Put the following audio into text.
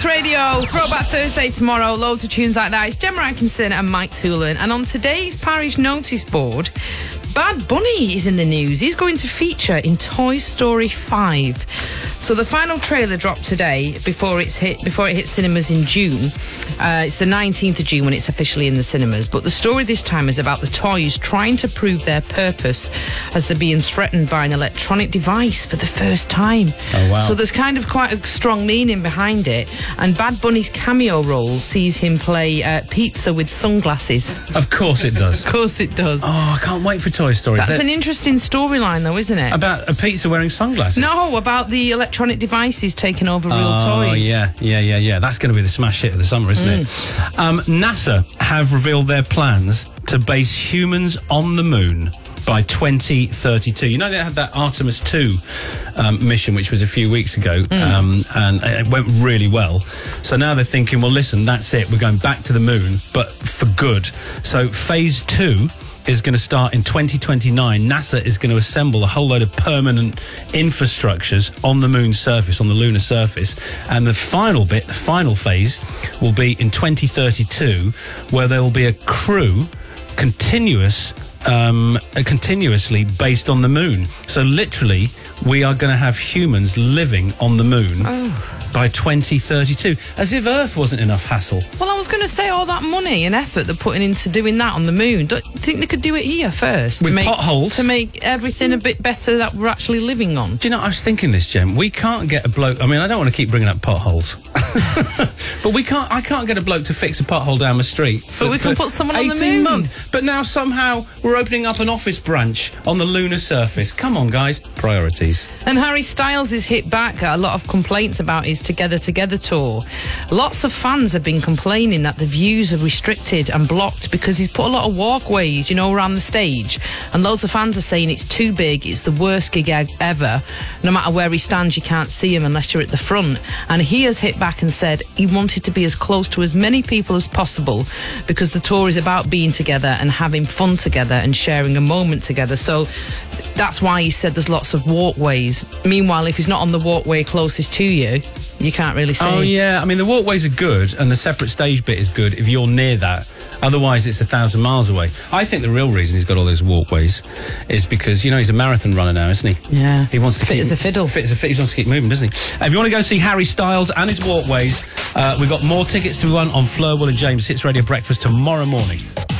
Hits Radio, Throwback Thursday tomorrow, loads of tunes like that. It's Gemma Atkinson and Mike Toolan. And on today's parish notice board, Bad Bunny is in the news. He's going to feature in Toy Story 5. So the final trailer dropped today before it hits cinemas in June. It's the 19th of June when it's officially in the cinemas. But the story this time is about the toys trying to prove their purpose as they're being threatened by an electronic device for the first time. Oh, wow. So there's kind of quite a strong meaning behind it. And Bad Bunny's cameo role sees him play pizza with sunglasses. Of course it does. Of course it does. Oh, I can't wait for Toy Story. That's an interesting storyline, though, isn't it? About a pizza wearing sunglasses? No, about the electronic devices taking over real toys. Oh, yeah. That's going to be the smash hit of the summer, isn't it? NASA have revealed their plans to base humans on the moon by 2032. You know, they had that Artemis 2 mission, which was a few weeks ago, and it went really well. So now they're thinking, well, listen, that's it. We're going back to the moon, but for good. So phase 2 is going to start in 2029. NASA is going to assemble a whole load of permanent infrastructures on the moon's surface, on the lunar surface. And the final bit, the final phase, will be in 2032, where there will be a crew continuously based on the moon. So literally, we are going to have humans living on the moon by 2032, as if Earth wasn't enough hassle. Well, I was going to say, all that money and effort they're putting into doing that on the moon, don't you think they could do it here first? With potholes? To make everything a bit better that we're actually living on. Do you know, I was thinking this, Jem, we can't get a bloke, I mean, I don't want to keep bringing up potholes, but I can't get a bloke to fix a pothole down the street. But we can put someone on the moon. 18 months. But now somehow we're opening up an office branch on the lunar surface. Come on, guys. Priorities. And Harry Styles is hit back at a lot of complaints about his Together Together tour. Lots of fans have been complaining that the views are restricted and blocked because he's put a lot of walkways, you know, around the stage. And loads of fans are saying it's too big, it's the worst gig ever. No matter where he stands, you can't see him unless you're at the front. And he has hit back and said he wanted to be as close to as many people as possible because the tour is about being together and having fun together and sharing a moment together. So that's why he said there's lots of walkways. Meanwhile, if he's not on the walkway closest to you, you can't really see. Oh, yeah. I mean, the walkways are good and the separate stage bit is good if you're near that. Otherwise, it's 1,000 miles away. I think the real reason he's got all those walkways is because, you know, he's a marathon runner now, isn't he? Yeah. He wants to fit keep... as a fiddle. Fit as a fiddle. He wants to keep moving, doesn't he? If you want to go see Harry Styles and his walkways, we've got more tickets to be won on Fleur, Will and James Hits Radio Breakfast tomorrow morning.